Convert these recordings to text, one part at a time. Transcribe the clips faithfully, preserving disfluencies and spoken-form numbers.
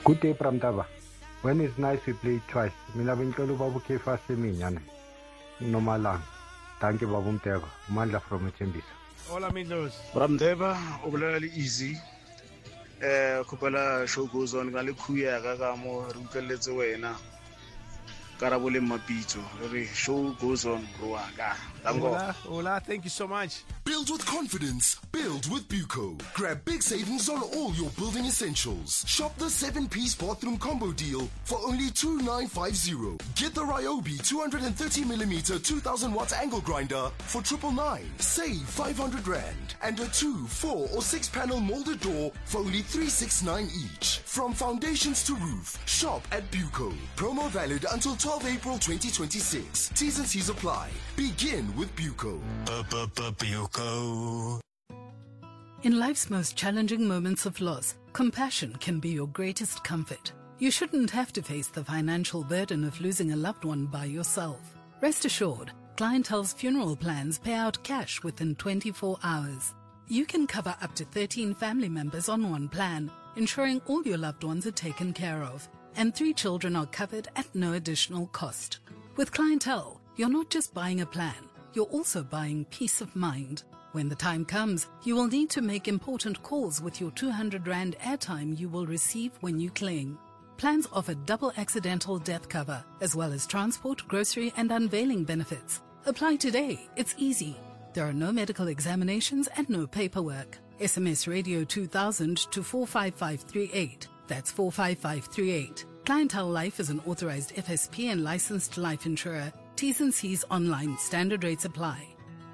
Good day, Pramtaba. When it's nice, we play it twice. Mina bengicela ubaba uKhefa Seminya nomalanga. Thank you, Babu Mteba. Mandla from Mthembiso. Hola, amigos. Pramteba, ubulali easy. Eh, khupela show goes on ngale khuya ka ka mo re utleletse wena. Karabole mapitso. Re show goes on roaka. Hola, hola, thank you so much. Build with confidence. Build with Buco. Grab big savings on all your building essentials. Shop the seven-piece bathroom combo deal for only two thousand nine hundred fifty. Get the Ryobi two hundred thirty millimeter two thousand watt angle grinder for triple nine. Save five hundred rand. And a two, four or six panel molded door for only three hundred sixty-nine each. From foundations to roof, shop at Buco. Promo valid until twelfth April twenty twenty-six. T's and C's apply. Begin with Buco. Buco. In life's most challenging moments of loss, compassion can be your greatest comfort. You shouldn't have to face the financial burden of losing a loved one by yourself. Rest assured, Clientele's funeral plans pay out cash within twenty-four hours. You can cover up to thirteen family members on one plan, ensuring all your loved ones are taken care of, and three children are covered at no additional cost. With Clientele, you're not just buying a plan, you're also buying peace of mind. When the time comes, you will need to make important calls with your two hundred rand airtime you will receive when you claim. Plans offer double accidental death cover, as well as transport, grocery, and unveiling benefits. Apply today. It's easy. There are no medical examinations and no paperwork. S M S Radio two thousand to four five five three eight. That's four five five three eight. Clientele Life is an authorized F S P and licensed life insurer. T's and C's online. Standard rates apply.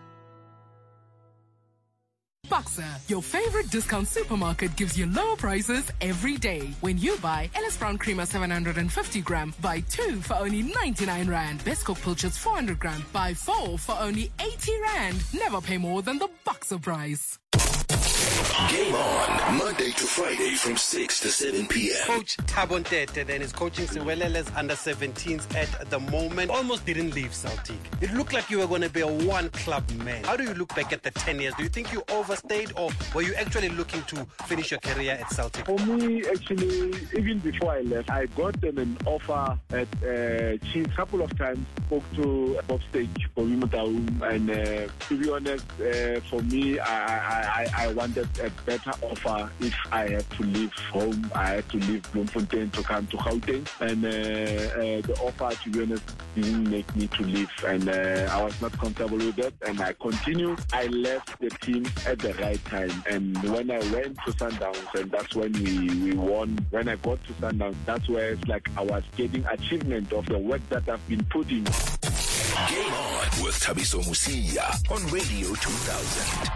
Boxer, your favorite discount supermarket, gives you lower prices every day. When you buy Ellis Brown Creamer seven hundred fifty gram, buy two for only ninety-nine rand. Best Cook Pilchards four hundred gram, buy four for only eighty rand. Never pay more than the Boxer price. Game on, Monday to Friday from six to seven p.m. Coach Thabo Ntete then is coaching Siweleles under seventeens at the moment. Almost didn't leave Celtic. It looked like you were going to be a one-club man. How do you look back at the ten years? Do you think you overstayed, or were you actually looking to finish your career at Celtic? For me, actually, even before I left, I got them an offer at uh, Chiefs a couple of times. Spoke to Bob Stage for Wimutaum, and uh, to be honest, uh, for me, I, I, I wanted a better offer. If I had to leave home, I had to leave Bloemfontein to come to Gauteng, and uh, uh, the offer, to be honest, didn't make me to leave, and uh, I was not comfortable with that, and I continued. I left the team at the right time, and when I went to Sundowns, and that's when we, we won. When I got to Sundowns, that's where it's like I was getting achievement of the work that I've been putting. Game on with Thabiso Mosia on Radio two thousand.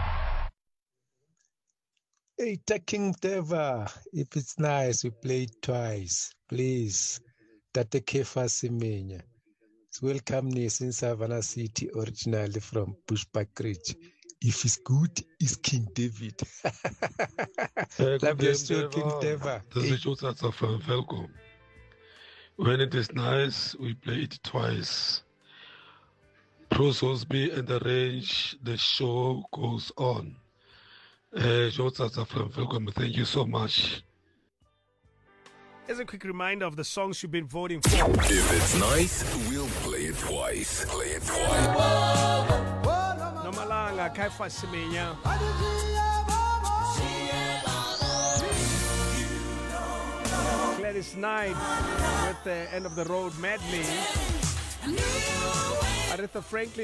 Hey, Taking Deva, if it's nice, we play it twice. Please. Tate Khefa Seminya. Welcome me in Savannah City, originally from Bushbuck Ridge. If it's good, it's King David. Hey, Love your show, Deva. King Deva. This is Josatsa from Velcom. When it is nice, we play it twice. Bruce Osby and the range, the show goes on. Uh, Josatsa from Velcom, thank you so much. As a quick reminder of the songs you've been voting for. If it's nice, we'll play it twice. Play it twice. Nomalanga, Khefa Seminya. Gladys Knight with the End of the Road medley. Aretha Franklin.